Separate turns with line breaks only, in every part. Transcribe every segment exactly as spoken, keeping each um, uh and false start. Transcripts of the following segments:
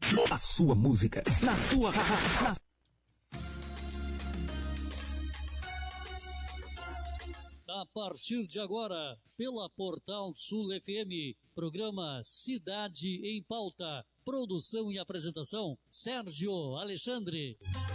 A sua música, na sua... Na...
A partir de agora, pela Portal Sul F M, programa Cidade em Pauta. Produção e apresentação, Sérgio Alexandre.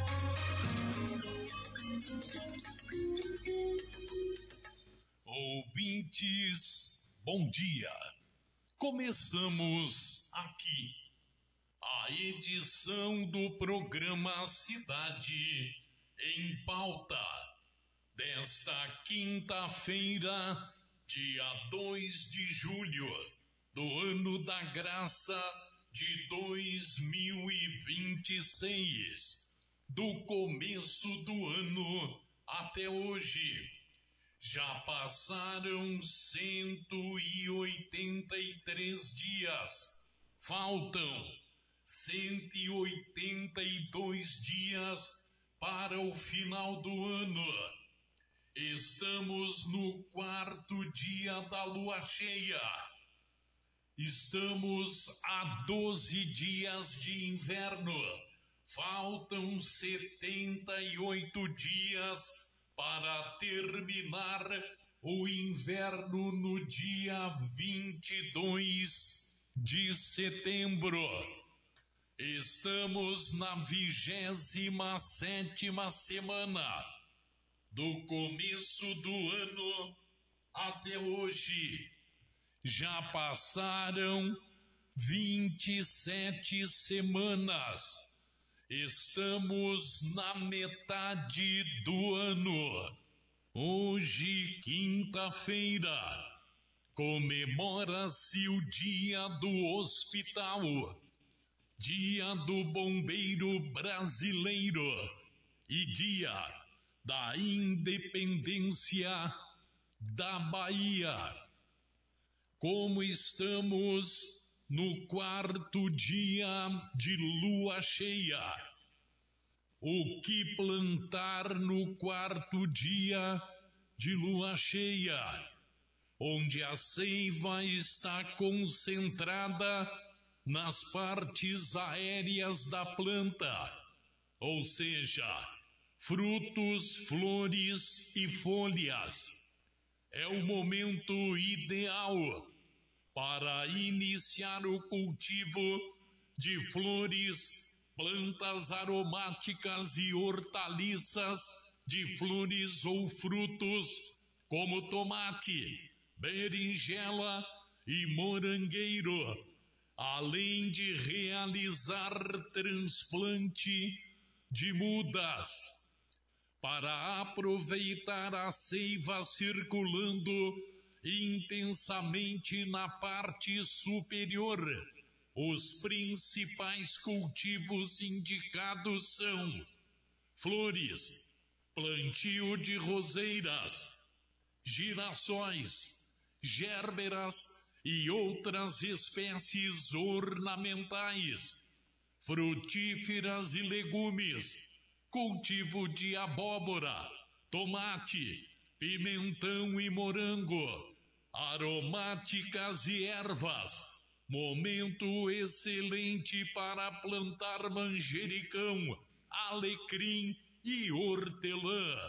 Ouvintes, bom dia. Começamos aqui a edição do programa Cidade em Pauta desta quinta-feira, dia dois de julho do ano da graça de dois mil e vinte e seis, do começo do ano até hoje. Já passaram cento e oitenta e três dias, faltam cento e oitenta e dois dias para o final do ano. Estamos no quarto dia da lua cheia. Estamos a doze dias de inverno. Faltam setenta e oito dias para terminar o inverno no dia vinte e dois de setembro. Estamos na vigésima sétima semana do começo do ano até hoje. Já passaram vinte e sete semanas. Estamos na metade do ano. Hoje, quinta-feira, comemora-se o Dia do Hospital, Dia do Bombeiro Brasileiro e Dia da Independência da Bahia. Como estamos no quarto dia de lua cheia, o que plantar no quarto dia de lua cheia, onde a seiva está concentrada nas partes aéreas da planta, ou seja, frutos, flores e folhas. É o momento ideal para iniciar o cultivo de flores, plantas aromáticas e hortaliças de flores ou frutos, como tomate, berinjela e morangueiro, além de realizar transplante de mudas, para aproveitar a seiva circulando intensamente na parte superior. Os principais cultivos indicados são flores, plantio de roseiras, girassóis, gérberas e outras espécies ornamentais, frutíferas e legumes, cultivo de abóbora, tomate, pimentão e morango, aromáticas e ervas. Momento excelente para plantar manjericão, alecrim e hortelã.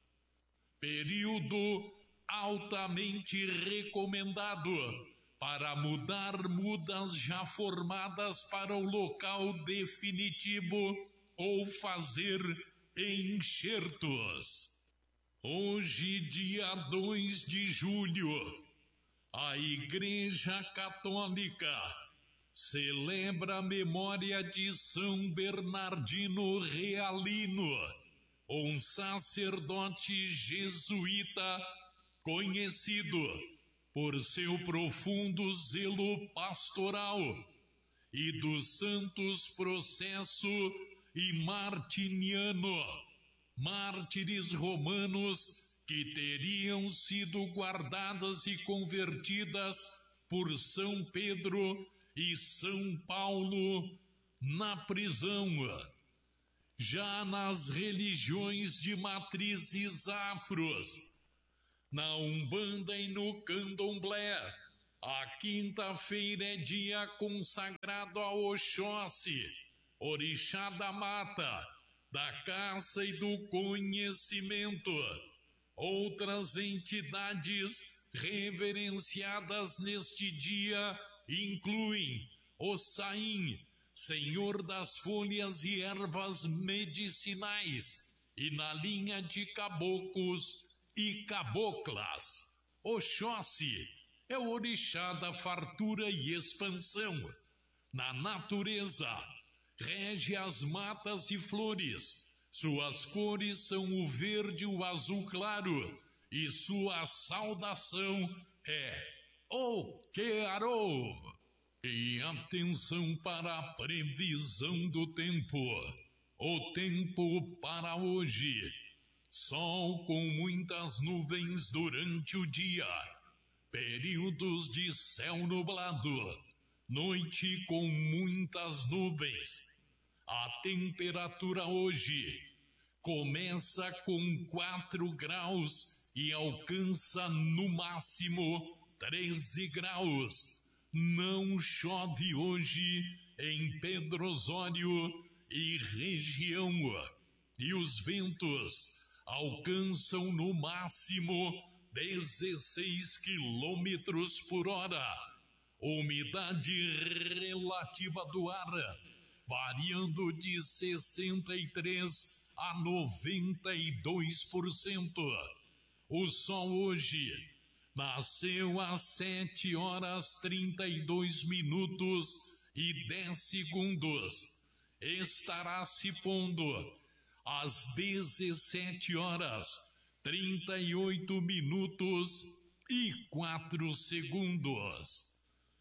Período altamente recomendado para mudar mudas já formadas para o local definitivo ou fazer enxertos. Hoje, dia dois de julho, a Igreja Católica celebra a memória de São Bernardino Realino, um sacerdote jesuíta conhecido por seu profundo zelo pastoral e dos santos Processo e Martiniano, mártires romanos que teriam sido guardadas e convertidas por São Pedro e São Paulo na prisão. Já nas religiões de matrizes afros, na Umbanda e no Candomblé, A quinta-feira é dia consagrado a Oxóssi, orixá da mata, da caça e do conhecimento. Outras entidades reverenciadas neste dia incluem Ossain, senhor das folhas e ervas medicinais, e na linha de caboclos e caboclas. Oxóssi é o orixá da fartura e expansão. Na natureza, rege as matas e flores. Suas cores são o verde e o azul claro, e sua saudação é O Quearô. E atenção para a previsão do tempo. O tempo para hoje: sol com muitas nuvens durante o dia, períodos de céu nublado, noite com muitas nuvens. A temperatura hoje começa com quatro graus e alcança no máximo treze graus. Não chove hoje em Pedro Osório e região, e os ventos alcançam no máximo dezesseis quilômetros por hora. Umidade relativa do ar variando de sessenta e três a noventa e dois por cento. O sol hoje nasceu às sete horas trinta e dois minutos e dez segundos. Estará se pondo às dezessete horas trinta e oito minutos e quatro segundos.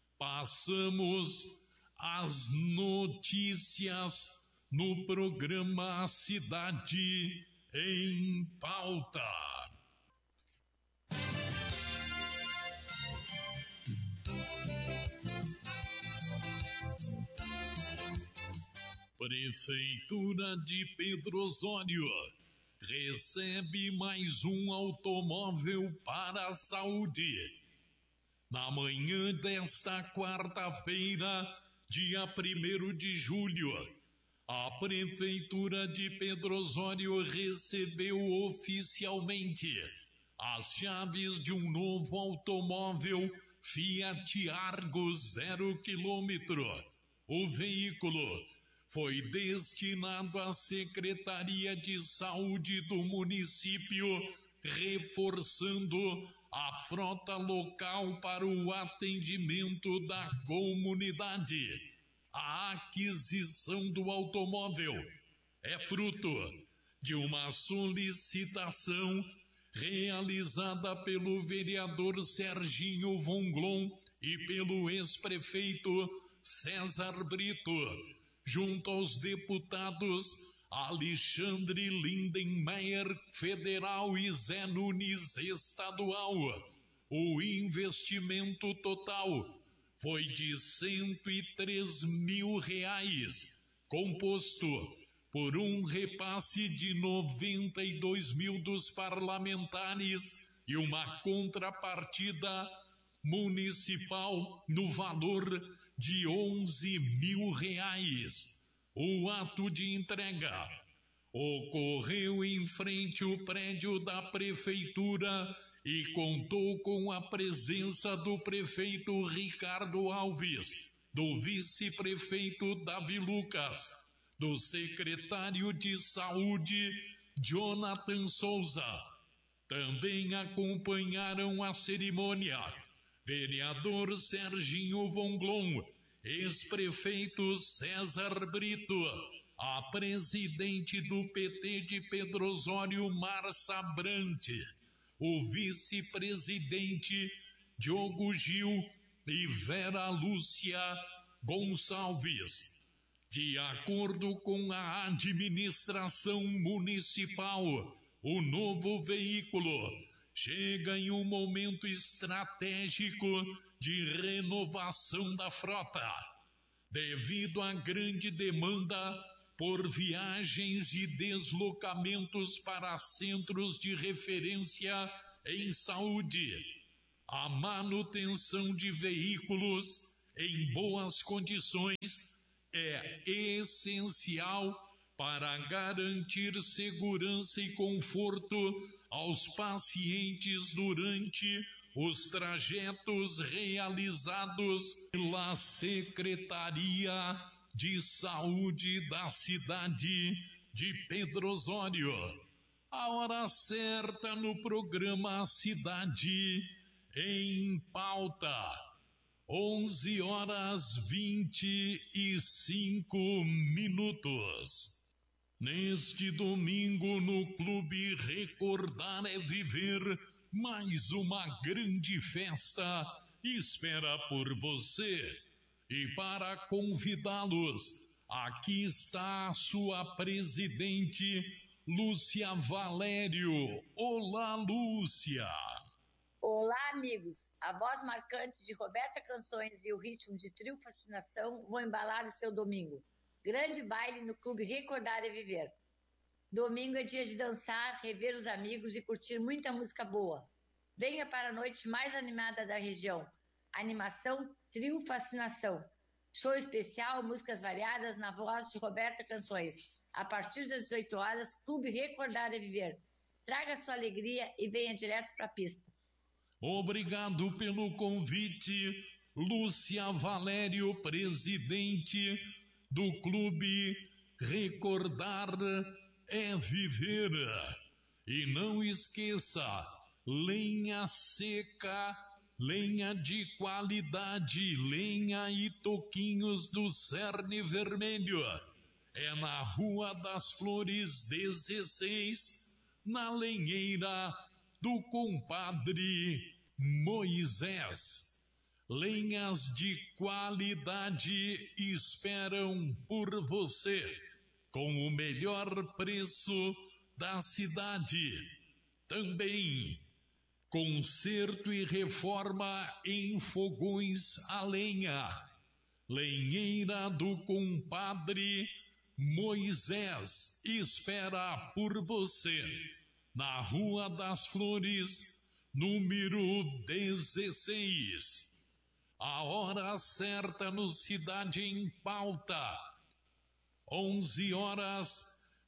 Passamos às notícias no programa Cidade em Pauta. Prefeitura de Pedro Osório recebe mais um automóvel para a saúde. Na manhã desta quarta-feira, dia primeiro de julho, a Prefeitura de Pedro Osório recebeu oficialmente as chaves de um novo automóvel Fiat Argo zero quilômetro. O veículo foi destinado à Secretaria de Saúde do município, reforçando a frota local para o atendimento da comunidade. A aquisição do automóvel é fruto de uma solicitação realizada pelo vereador Serginho Vonglon e pelo ex-prefeito César Brito, junto aos deputados Alexandre Lindenmeyer, federal, e Zé Nunes, estadual. O investimento total foi de cento e três mil reais, composto por um repasse de noventa e dois mil dos parlamentares e uma contrapartida municipal no valor de onze mil reais. O ato de entrega ocorreu em frente ao prédio da prefeitura e contou com a presença do prefeito Ricardo Alves, do vice-prefeito Davi Lucas, do secretário de saúde Jonathan Souza. Também acompanharam a cerimônia vereador Serginho Vonglon, ex-prefeito César Brito, a presidente do P T de Pedro Osório, Marça Brant, o vice-presidente Diogo Gil e Vera Lúcia Gonçalves. De acordo com a administração municipal, o novo veículo chega em um momento estratégico de renovação da frota, devido à grande demanda por viagens e deslocamentos para centros de referência em saúde. A manutenção de veículos em boas condições é essencial para garantir segurança e conforto aos pacientes durante os trajetos realizados pela Secretaria de Saúde da cidade de Pedro Osório. A hora certa no programa Cidade em Pauta, onze horas vinte e cinco minutos. Neste domingo no Clube Recordar é Viver, mais uma grande festa espera por você. E para convidá-los, aqui está a sua presidente, Lúcia Valério. Olá, Lúcia!
Olá, amigos! A voz marcante de Roberta Canções e o ritmo de Trio Fascinação vão embalar o seu domingo. Grande baile no Clube Recordar é Viver. Domingo é dia de dançar, rever os amigos e curtir muita música boa. Venha para a noite mais animada da região. Animação Trio Fascinação. Show especial, músicas variadas na voz de Roberta Canções. A partir das dezoito horas, Clube Recordar é Viver. Traga sua alegria e venha direto para a pista.
Obrigado pelo convite, Lúcia Valério, presidente do Clube Recordar é Viver. E não esqueça, lenha seca, lenha de qualidade, lenha e toquinhos do Cerne Vermelho. É na Rua das Flores dezesseis, na lenheira do compadre Moisés. Lenhas de qualidade esperam por você, com o melhor preço da cidade. Também conserto e reforma em fogões a lenha. Lenheira do compadre Moisés espera por você, na Rua das Flores, número dezesseis. A hora certa no Cidade em Pauta, onze horas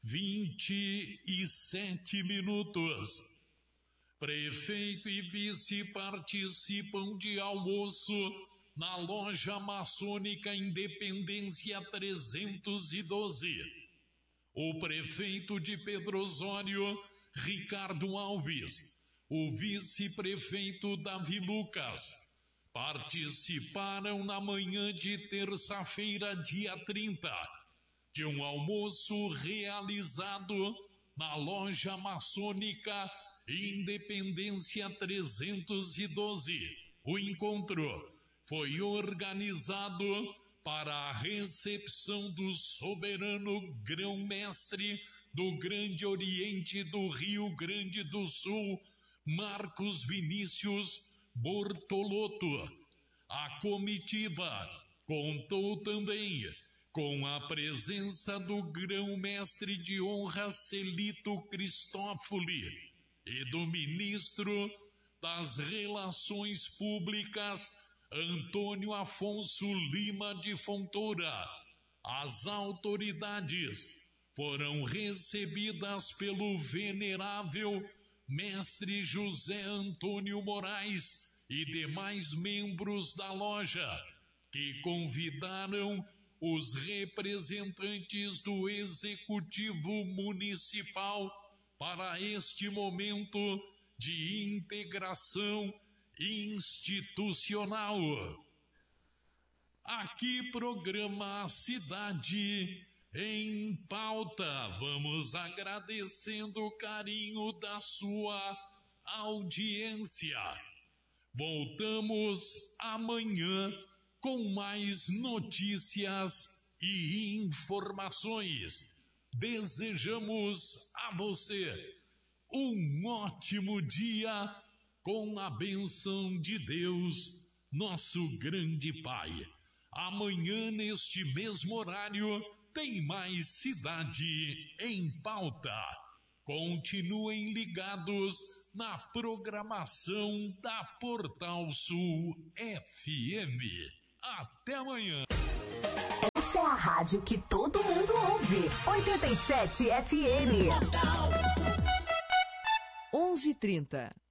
vinte e sete minutos. Prefeito e vice participam de almoço na Loja Maçônica Independência trezentos e doze. O prefeito de Pedro Osório, Ricardo Alves, o vice-prefeito Davi Lucas, participaram na manhã de terça-feira, dia trinta, de um almoço realizado na Loja Maçônica Independência trezentos e doze. O encontro foi organizado para a recepção do soberano grão-mestre do Grande Oriente do Rio Grande do Sul, Marcos Vinícius Bortolotto. A comitiva contou também com a presença do grão-mestre de honra Celito Cristófoli e do ministro das Relações Públicas Antônio Afonso Lima de Fontoura. As autoridades foram recebidas pelo venerável mestre José Antônio Moraes e demais membros da loja, que convidaram os representantes do Executivo Municipal para este momento de integração institucional. Aqui programa Cidade em Pauta. Vamos agradecendo o carinho da sua audiência. Voltamos amanhã com mais notícias e informações. Desejamos a você um ótimo dia com a bênção de Deus, nosso grande Pai. Amanhã, neste mesmo horário, tem mais Cidade em Pauta. Continuem ligados na programação da Portal Sul F M. Até amanhã.
Essa é a rádio que todo mundo ouve. oitenta e sete F M. onze e trinta.